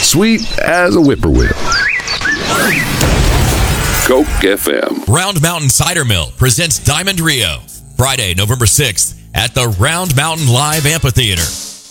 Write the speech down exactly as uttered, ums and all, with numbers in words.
sweet as a whippoorwill. Coke F M. Round Mountain Cider Mill presents Diamond Rio, Friday, November sixth at the Round Mountain Live Amphitheater.